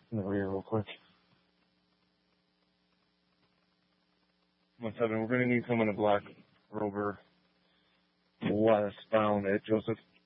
in the rear real quick. 1-7, we're going to need someone in black Rover westbound at Joseph